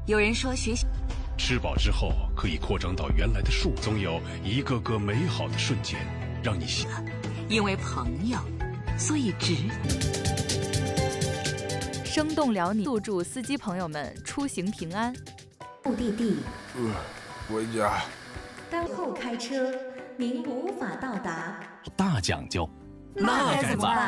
有人说学习吃饱之后可以扩张到原来的数，总有一个个美好的瞬间让你想。 因为朋友，所以值。 生动辽宁，祝司机朋友们出行平安。 目的地， 回家。 单后开车，您无法到达。 大讲究， 那该怎么办？